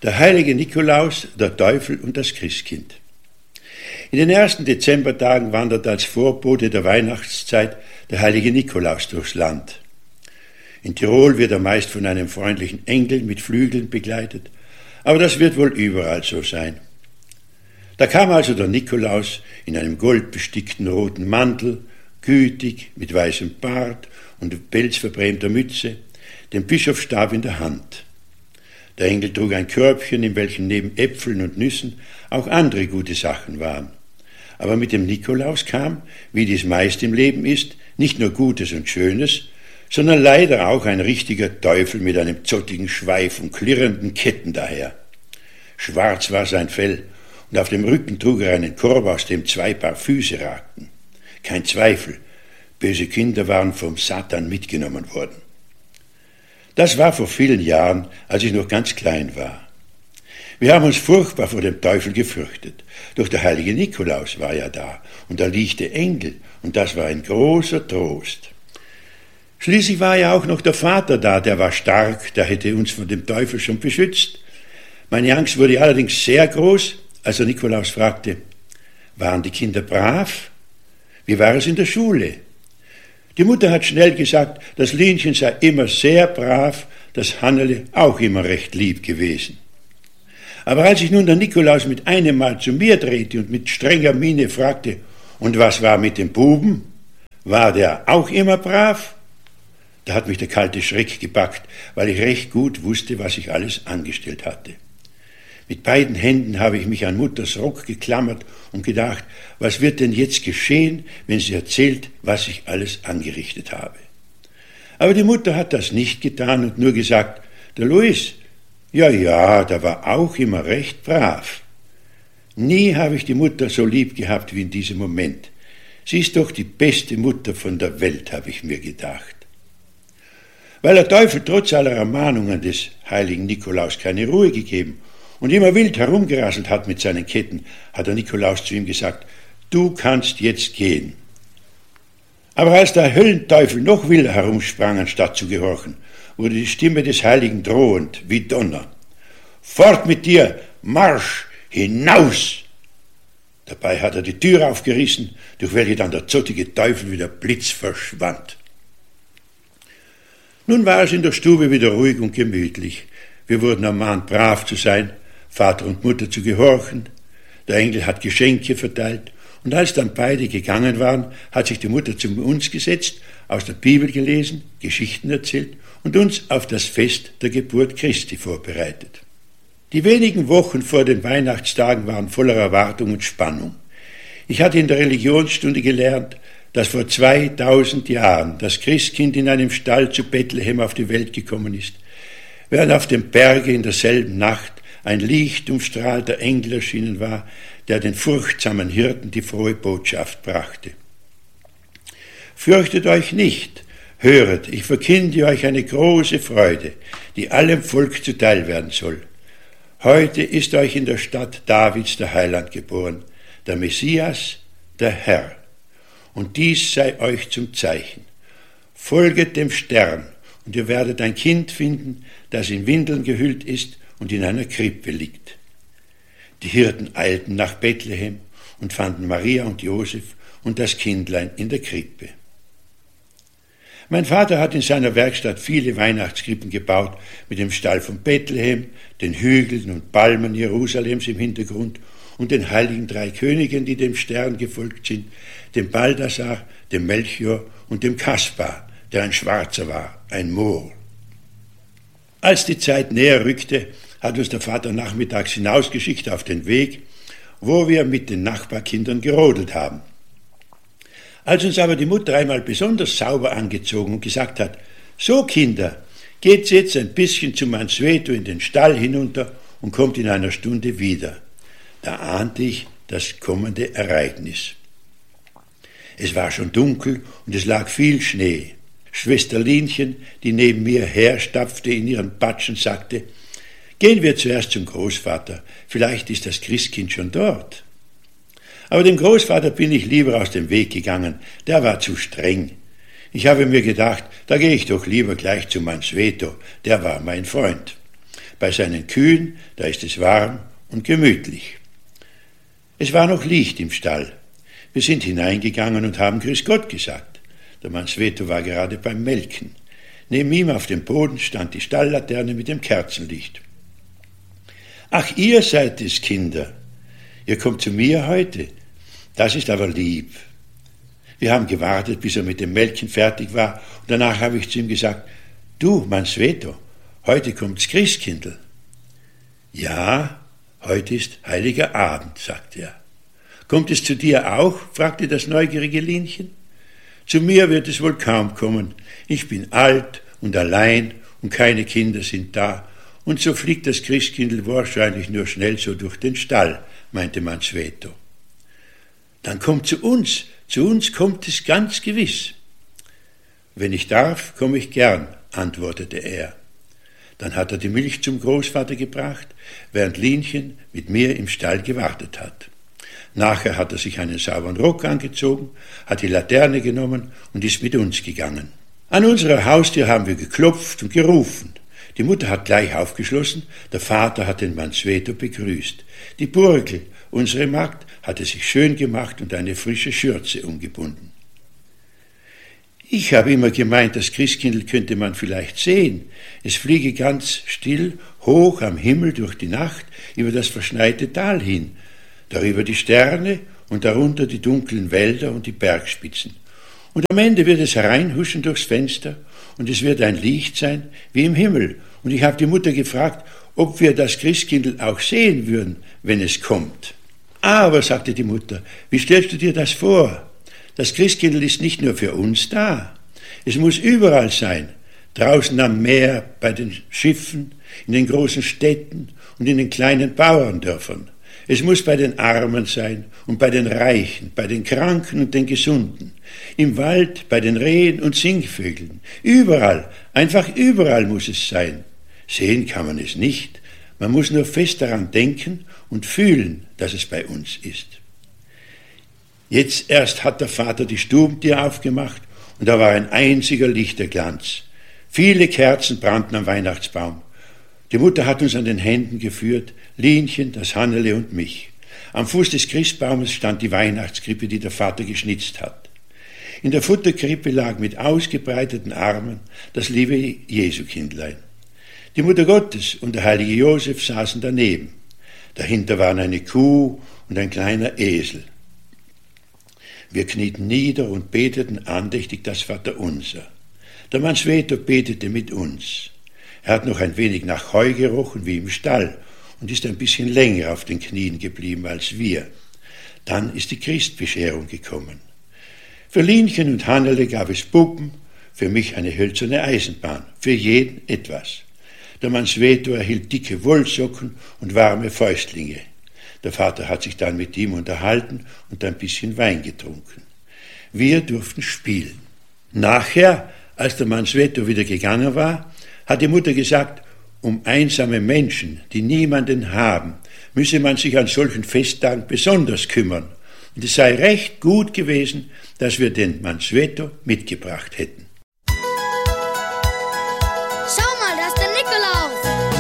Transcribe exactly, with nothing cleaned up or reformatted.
Der heilige Nikolaus, der Teufel und das Christkind. In den ersten Dezembertagen wandert als Vorbote der Weihnachtszeit der heilige Nikolaus durchs Land. In Tirol wird er meist von einem freundlichen Engel mit Flügeln begleitet, aber das wird wohl überall so sein. Da kam also der Nikolaus in einem goldbestickten roten Mantel, gütig, mit weißem Bart und pelzverbrämter Mütze, den Bischofsstab in der Hand. Der Engel trug ein Körbchen, in welchem neben Äpfeln und Nüssen auch andere gute Sachen waren. Aber mit dem Nikolaus kam, wie dies meist im Leben ist, nicht nur Gutes und Schönes, sondern leider auch ein richtiger Teufel mit einem zottigen Schweif und klirrenden Ketten daher. Schwarz war sein Fell, und auf dem Rücken trug er einen Korb, aus dem zwei Paar Füße ragten. Kein Zweifel, böse Kinder waren vom Satan mitgenommen worden. Das war vor vielen Jahren, als ich noch ganz klein war. Wir haben uns furchtbar vor dem Teufel gefürchtet. Doch der heilige Nikolaus war ja da und da liegt der Engel und das war ein großer Trost. Schließlich war ja auch noch der Vater da, der war stark, der hätte uns vor dem Teufel schon beschützt. Meine Angst wurde allerdings sehr groß, als der Nikolaus fragte, waren die Kinder brav? Wie war es in der Schule? Die Mutter hat schnell gesagt, das Linchen sei immer sehr brav, das Hannele auch immer recht lieb gewesen. Aber als sich nun der Nikolaus mit einem Mal zu mir drehte und mit strenger Miene fragte, und was war mit dem Buben? War der auch immer brav? Da hat mich der kalte Schreck gepackt, weil ich recht gut wusste, was ich alles angestellt hatte. Mit beiden Händen habe ich mich an Mutters Rock geklammert und gedacht, was wird denn jetzt geschehen, wenn sie erzählt, was ich alles angerichtet habe. Aber die Mutter hat das nicht getan und nur gesagt, der Luis, ja, ja, der war auch immer recht brav. Nie habe ich die Mutter so lieb gehabt wie in diesem Moment. Sie ist doch die beste Mutter von der Welt, habe ich mir gedacht. Weil der Teufel trotz aller Ermahnungen des heiligen Nikolaus keine Ruhe gegeben und immer wild herumgerasselt hat mit seinen Ketten, hat der Nikolaus zu ihm gesagt, du kannst jetzt gehen. Aber als der Höllenteufel noch wilder herumsprang, anstatt zu gehorchen, wurde die Stimme des Heiligen drohend, wie Donner. Fort mit dir, Marsch, hinaus! Dabei hat er die Tür aufgerissen, durch welche dann der zottige Teufel wie der Blitz verschwand. Nun war es in der Stube wieder ruhig und gemütlich. Wir wurden ermahnt, brav zu sein, Vater und Mutter zu gehorchen. Der Engel hat Geschenke verteilt. Und als dann beide gegangen waren, hat sich die Mutter zu uns gesetzt, aus der Bibel gelesen, Geschichten erzählt und uns auf das Fest der Geburt Christi vorbereitet. Die wenigen Wochen vor den Weihnachtstagen waren voller Erwartung und Spannung. Ich hatte in der Religionsstunde gelernt, dass vor zweitausend Jahren das Christkind in einem Stall zu Bethlehem auf die Welt gekommen ist, während auf dem Berge in derselben Nacht ein lichtumstrahlter Engel erschienen war, der den furchtsamen Hirten die frohe Botschaft brachte. Fürchtet euch nicht, höret, ich verkünde euch eine große Freude, die allem Volk zuteil werden soll. Heute ist euch in der Stadt Davids der Heiland geboren, der Messias, der Herr. Und dies sei euch zum Zeichen. Folget dem Stern, und ihr werdet ein Kind finden, das in Windeln gehüllt ist und in einer Krippe liegt. Die Hirten eilten nach Bethlehem und fanden Maria und Josef und das Kindlein in der Krippe. Mein Vater hat in seiner Werkstatt viele Weihnachtskrippen gebaut, mit dem Stall von Bethlehem, den Hügeln und Palmen Jerusalems im Hintergrund und den heiligen drei Königen, die dem Stern gefolgt sind, dem Balthasar, dem Melchior und dem Kaspar, der ein Schwarzer war, ein Moor. Als die Zeit näher rückte, hat uns der Vater nachmittags hinausgeschickt auf den Weg, wo wir mit den Nachbarkindern gerodelt haben. Als uns aber die Mutter einmal besonders sauber angezogen und gesagt hat, so Kinder, geht jetzt ein bisschen zu Mansueto in den Stall hinunter und kommt in einer Stunde wieder. Da ahnte ich das kommende Ereignis. Es war schon dunkel und es lag viel Schnee. Schwester Linchen, die neben mir herstapfte in ihren Patschen, sagte, gehen wir zuerst zum Großvater, vielleicht ist das Christkind schon dort. Aber dem Großvater bin ich lieber aus dem Weg gegangen, der war zu streng. Ich habe mir gedacht, da gehe ich doch lieber gleich zu Mansueto, der war mein Freund. Bei seinen Kühen, da ist es warm und gemütlich. Es war noch Licht im Stall. Wir sind hineingegangen und haben Grüß Gott gesagt. Der Mansueto war gerade beim Melken. Neben ihm auf dem Boden stand die Stalllaterne mit dem Kerzenlicht. »Ach, ihr seid es, Kinder. Ihr kommt zu mir heute. Das ist aber lieb.« Wir haben gewartet, bis er mit dem Melken fertig war, und danach habe ich zu ihm gesagt, »Du, Mansueto, heute kommt's Christkindl.« »Ja, heute ist heiliger Abend«, sagte er. »Kommt es zu dir auch?« fragte das neugierige Linchen. »Zu mir wird es wohl kaum kommen. Ich bin alt und allein und keine Kinder sind da. Und so fliegt das Christkindl wahrscheinlich nur schnell so durch den Stall«, meinte Mansueto. »Dann kommt zu uns, zu uns kommt es ganz gewiss.« »Wenn ich darf, komme ich gern«, antwortete er. Dann hat er die Milch zum Großvater gebracht, während Linchen mit mir im Stall gewartet hat. Nachher hat er sich einen sauberen Rock angezogen, hat die Laterne genommen und ist mit uns gegangen. An unserer Haustür haben wir geklopft und gerufen. Die Mutter hat gleich aufgeschlossen, der Vater hat den Mansueto begrüßt. Die Burgel, unsere Magd, hatte sich schön gemacht und eine frische Schürze umgebunden. Ich habe immer gemeint, das Christkindl könnte man vielleicht sehen. Es fliege ganz still, hoch am Himmel durch die Nacht, über das verschneite Tal hin, darüber die Sterne und darunter die dunklen Wälder und die Bergspitzen. Und am Ende wird es hereinhuschen durchs Fenster und es wird ein Licht sein, wie im Himmel. Und ich habe die Mutter gefragt, ob wir das Christkindl auch sehen würden, wenn es kommt. Aber, sagte die Mutter, wie stellst du dir das vor? Das Christkindl ist nicht nur für uns da. Es muss überall sein. Draußen am Meer, bei den Schiffen, in den großen Städten und in den kleinen Bauerndörfern. Es muss bei den Armen sein und bei den Reichen, bei den Kranken und den Gesunden. Im Wald, bei den Rehen und Singvögeln. Überall, einfach überall muss es sein. Sehen kann man es nicht. Man muss nur fest daran denken und fühlen, dass es bei uns ist. Jetzt erst hat der Vater die Stubentür aufgemacht und da war ein einziger Lichterglanz. Viele Kerzen brannten am Weihnachtsbaum. Die Mutter hat uns an den Händen geführt, Linchen, das Hannele und mich. Am Fuß des Christbaumes stand die Weihnachtskrippe, die der Vater geschnitzt hat. In der Futterkrippe lag mit ausgebreiteten Armen das liebe Jesukindlein. Die Mutter Gottes und der heilige Josef saßen daneben. Dahinter waren eine Kuh und ein kleiner Esel. Wir knieten nieder und beteten andächtig das Vaterunser. Der Mansueto betete mit uns. Er hat noch ein wenig nach Heu gerochen wie im Stall und ist ein bisschen länger auf den Knien geblieben als wir. Dann ist die Christbescherung gekommen. Für Linchen und Hannele gab es Puppen, für mich eine hölzerne Eisenbahn, für jeden etwas. Der Mansueto erhielt dicke Wollsocken und warme Fäustlinge. Der Vater hat sich dann mit ihm unterhalten und ein bisschen Wein getrunken. Wir durften spielen. Nachher, als der Mansueto wieder gegangen war, hat die Mutter gesagt, um einsame Menschen, die niemanden haben, müsse man sich an solchen Festtagen besonders kümmern. Und es sei recht gut gewesen, dass wir den Mansueto mitgebracht hätten.